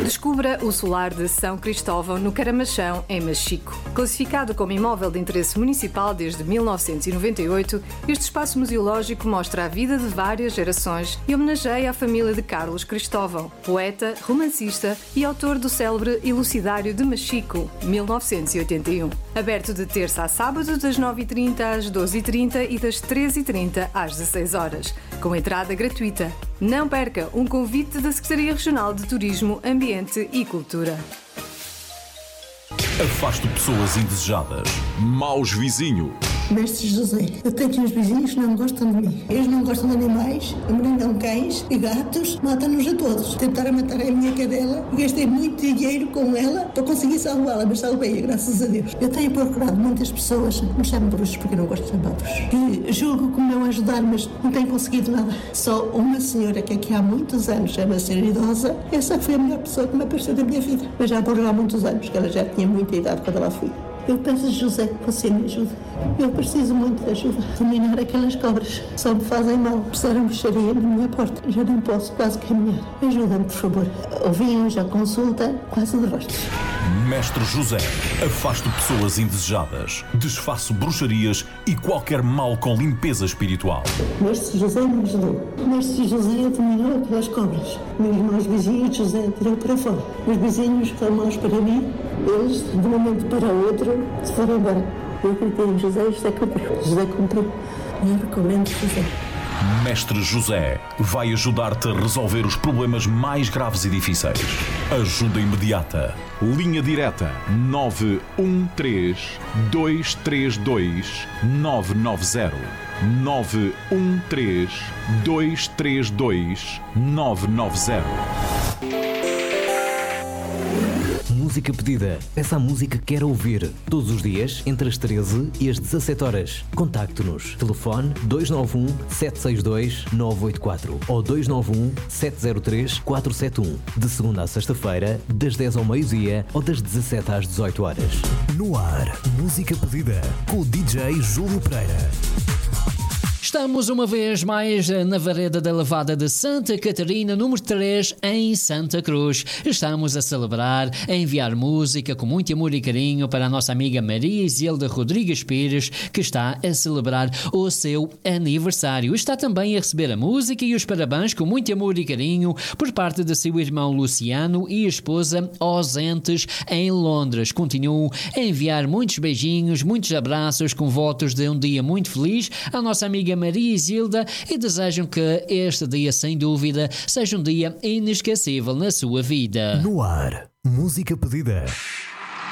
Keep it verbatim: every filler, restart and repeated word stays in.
Descubra o solar de São Cristóvão, no Caramachão, em Machico. Classificado como imóvel de interesse municipal desde mil novecentos e noventa e oito, este espaço museológico mostra a vida de várias gerações e homenageia a família de Carlos Cristóvão, poeta, romancista e autor do célebre Elucidário de Machico, mil novecentos e oitenta e um. Aberto de terça a sábado, das nove e trinta às doze e trinta e das treze e trinta às dezasseis horas, com entrada gratuita. Não perca um convite da Secretaria Regional de Turismo, Ambiente e Cultura. Afasto pessoas indesejadas. Maus vizinhos. Mestre José, eu tenho uns vizinhos que não gostam de mim. Eles não gostam de animais, amarelham cães e gatos, matam-nos a todos. Tentaram matar a minha cadela e gastei muito dinheiro com ela para conseguir salvá-la, mas salvei-a, graças a Deus. Eu tenho procurado muitas pessoas, me chamam bruxos porque eu não gosto de chamar bruxos, que julgo que me vão ajudar, mas não tenho conseguido nada. Só uma senhora que aqui há muitos anos, é uma senhora idosa, essa foi a melhor pessoa que me apareceu da minha vida. Mas já morreu há muitos anos, que ela já tinha muita idade quando ela foi. Eu peço a José que você me ajude. Eu preciso muito de ajuda. Dominar aquelas cobras. Só me fazem mal. Precisaram mexeria na minha porta. Já não posso quase caminhar. Ajuda-me, por favor. Ouvi hoje a consulta, quase de rostos. Mestre José. Afasto pessoas indesejadas. Desfaço bruxarias e qualquer mal com limpeza espiritual. Mestre José me ajudou. Mestre José dominou aquelas cobras. Meus irmãos vizinhos, José tirou para fora. Os vizinhos que são maus para mim, eles, de um momento para o outro, se foram embora. Eu acreditei em José e José cumpriu. José cumpriu. Eu recomendo José. Mestre José vai ajudar-te a resolver os problemas mais graves e difíceis. Ajuda imediata. Linha direta nove um três, dois três dois, nove nove zero. nove um três, dois três dois, nove nove zero. Música pedida. Peça a música que quer ouvir. Todos os dias, entre as treze e as dezassete horas. Contacte-nos. Telefone dois nove um, sete seis dois, nove oito quatro ou dois nove um, sete zero três, quatro sete um. De segunda a sexta-feira, das dez ao meio-dia ou das dezassete às dezoito horas. No ar, música pedida com o D J Júlio Pereira. Estamos uma vez mais na Vareda da Lavada de Santa Catarina, número três, em Santa Cruz. Estamos a celebrar, a enviar música com muito amor e carinho para a nossa amiga Maria Isilda Rodrigues Pires, que está a celebrar o seu aniversário. Está também a receber a música e os parabéns com muito amor e carinho por parte de seu irmão Luciano e esposa ausentes em Londres. Continuam a enviar muitos beijinhos, muitos abraços com votos de um dia muito feliz à nossa amiga Maria Isilda e desejam que este dia, sem dúvida, seja um dia inesquecível na sua vida. No ar, música pedida.